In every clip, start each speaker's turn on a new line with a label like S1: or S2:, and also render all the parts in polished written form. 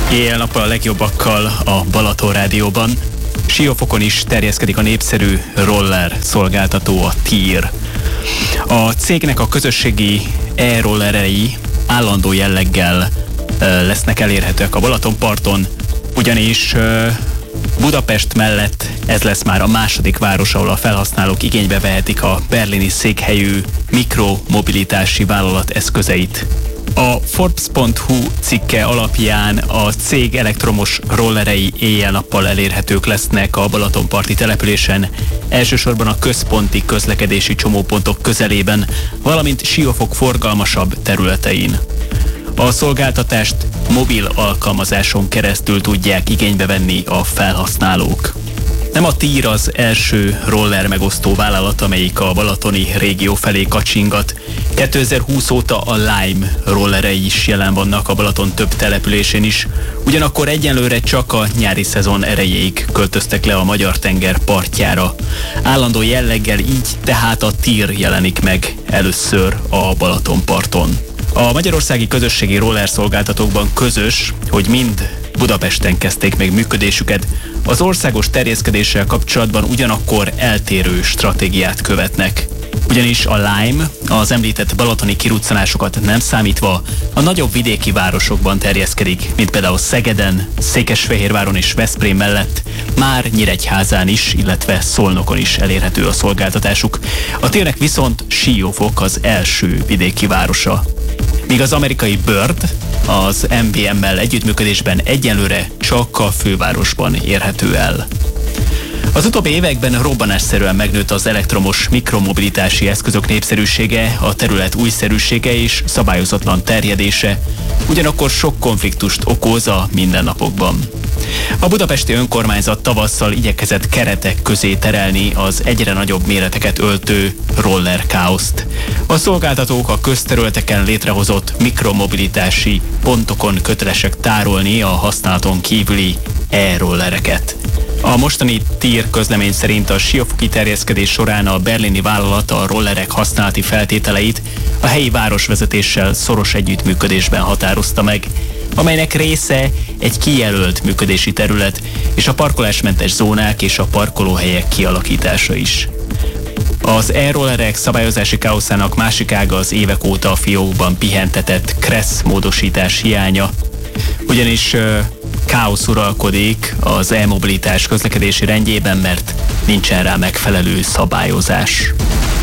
S1: Éjjel-nappal a legjobbakkal a Balaton Rádióban. Siófokon is terjeszkedik a népszerű roller szolgáltató, a TIR. A cégnek a közösségi e-rollerei állandó jelleggel lesznek elérhetőek a Balatonparton, ugyanis Budapest mellett ez lesz már a második város, ahol a felhasználók igénybe vehetik a berlini székhelyű mikromobilitási vállalat eszközeit. A Forbes.hu cikke alapján a cég elektromos rollerei éjjel-nappal elérhetők lesznek a balatonparti településen, elsősorban a központi közlekedési csomópontok közelében, valamint Siófok forgalmasabb területein. A szolgáltatást mobil alkalmazáson keresztül tudják igénybe venni a felhasználók. Nem a TIR az első roller megosztó vállalat, amelyik a balatoni régió felé kacsingat. 2020 óta a Lime rollerei is jelen vannak a Balaton több településén is, ugyanakkor egyenlőre csak a nyári szezon erejéig költöztek le a Magyar-tenger partjára. Állandó jelleggel így tehát a TIR jelenik meg először a Balatonparton. A magyarországi közösségi roller szolgáltatókban közös, hogy mind Budapesten kezdték meg működésüket, az országos terjeszkedéssel kapcsolatban ugyanakkor eltérő stratégiát követnek. Ugyanis a Lime, az említett balatoni kiruccanásokat nem számítva, a nagyobb vidéki városokban terjeszkedik, mint például Szegeden, Székesfehérváron és Veszprém mellett, már Nyíregyházán is, illetve Szolnokon is elérhető a szolgáltatásuk. A TIR-nek viszont Siófok az első vidéki városa. Míg az amerikai Bird az MVM-mel együttműködésben egyenlőre csak a fővárosban érhető el. Az utóbbi években robbanásszerűen megnőtt az elektromos mikromobilitási eszközök népszerűsége, a terület újszerűsége és szabályozatlan terjedése, ugyanakkor sok konfliktust okoz a mindennapokban. A budapesti önkormányzat tavasszal igyekezett keretek közé terelni az egyre nagyobb méreteket öltő roller káoszt. A szolgáltatók a közterületeken létrehozott mikromobilitási pontokon kötelesek tárolni a használaton kívüli e-rollereket. A mostani TIR közlemény szerint a siófoki terjeszkedés során a berlini vállalat a rollerek használati feltételeit a helyi városvezetéssel szoros együttműködésben határozta meg, amelynek része egy kijelölt működési terület és a parkolásmentes zónák és a parkolóhelyek kialakítása is. Az e-rollerek szabályozási káoszának másik ága az évek óta a fiókban pihentetett KRESZ módosítás hiánya, ugyanis káosz uralkodik az e-mobilitás közlekedési rendjében, mert nincsen rá megfelelő szabályozás.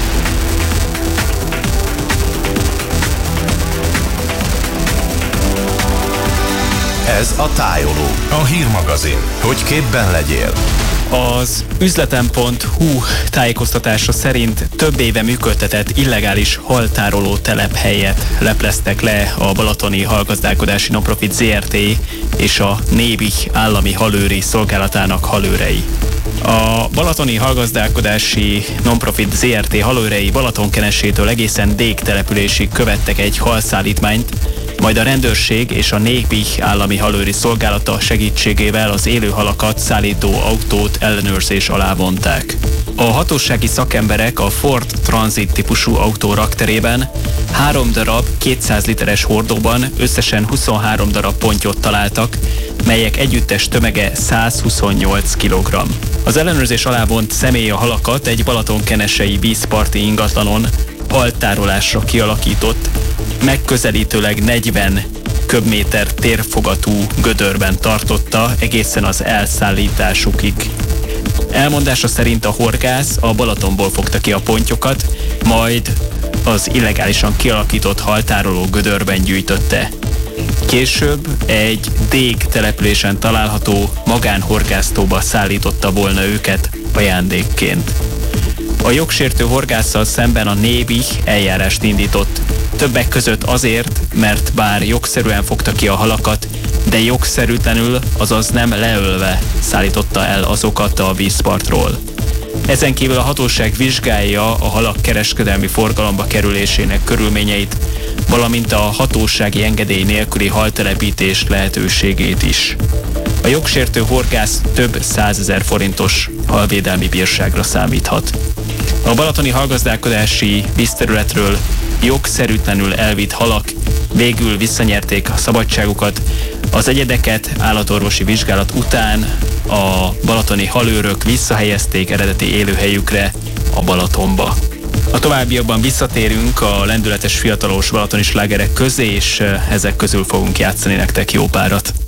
S2: Ez a Tájoló, a hírmagazin, hogy képben legyél.
S1: Az üzletem.hu tájékoztatása szerint több éve működtetett illegális haltároló telephelyet lepleztek le a balatoni hallgazdálkodási nonprofit ZRT és a Nébih állami halőri szolgálatának halőrei. A balatoni hallgazdálkodási nonprofit ZRT halőrei Balatonkenesétől egészen Dég településig követtek egy halszállítmányt, majd a rendőrség és a Nébih állami halőri szolgálata segítségével az élő halakat szállító autót ellenőrzés alá vonták. A hatósági szakemberek a Ford Transit típusú autó rakterében 3 darab 200 literes hordóban összesen 23 darab pontyot találtak, melyek együttes tömege 128 kg. Az ellenőrzés alá vont személy a halakat egy balatonkenesei vízparti ingatlanon haltárolásra kialakított, megközelítőleg 40 köbméter térfogatú gödörben tartotta egészen az elszállításukig. Elmondása szerint a horgász a Balatonból fogta ki a pontyokat, majd az illegálisan kialakított haltároló gödörben gyűjtötte. Később egy Dég településen található magánhorgásztóba szállította volna őket ajándékként. A jogsértő horgásszal szemben a Nébih eljárást indított, többek között azért, mert bár jogszerűen fogta ki a halakat, de jogszerűtlenül, azaz nem leölve szállította el azokat a vízpartról. Ezen kívül a hatóság vizsgálja a halak kereskedelmi forgalomba kerülésének körülményeit, valamint a hatósági engedély nélküli haltelepítés lehetőségét is. A jogsértő horgász több 100 000 forintos halvédelmi bírságra számíthat. A balatoni hallgazdálkodási vízterületről jogszerűtlenül elvitt halak végül visszanyerték a szabadságukat, Az egyedeket állatorvosi vizsgálat után a balatoni halőrök visszahelyezték eredeti élőhelyükre, a Balatonba. A továbbiakban visszatérünk a lendületes fiatalos balatoni slágerek közé, és ezek közül fogunk játszani nektek jó párat.